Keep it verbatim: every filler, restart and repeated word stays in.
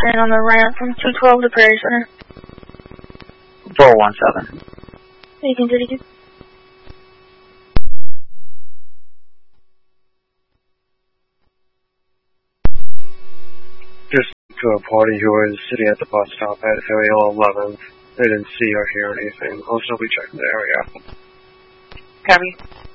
train on the ramp from two twelve to Prairie Center. four one seven. You can continue. Just to a party who was sitting at the bus stop at area eleven. They didn't see or hear anything. I'll still be checking the area. Copy.